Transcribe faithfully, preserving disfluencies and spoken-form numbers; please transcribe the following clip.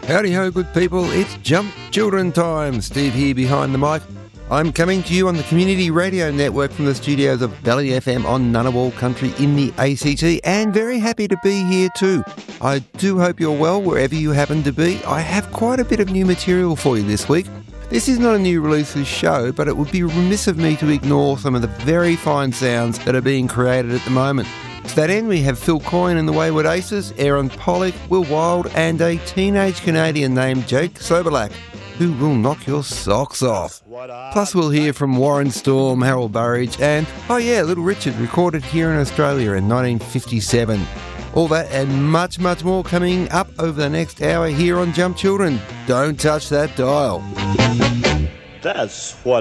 Howdy ho, good people. It's Jump Children time. Steve here behind the mic. I'm coming to you on the Community Radio Network from the studios of Valley F M on Ngunnawal Country in the A C T, and very happy to be here too. I do hope you're well wherever you happen to be. I have quite a bit of new material for you this week. This is not a new releases show, but it would be remiss of me to ignore some of the very fine sounds that are being created at the moment. To that end, we have Phil Coyne and the Wayward Aces, Aaron Pollock, Will Wild, and a teenage Canadian named Jake Soberlack, who will knock your socks off. Plus we'll hear from Warren Storm, Harold Burridge, and, oh yeah, Little Richard, recorded here in Australia in nineteen fifty-seven. All that and much, much more coming up over the next hour here on Jump Children. Don't touch that dial. That's what